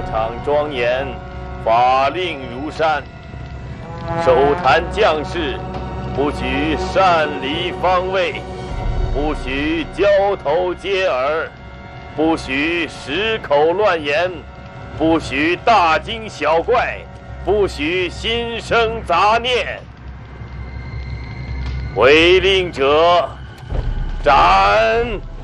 场庄严，法令如山。手谈将士，不许擅离方位，不许交头接耳，不许食口乱言，不许大惊小怪，不许心生杂念。违令者斩！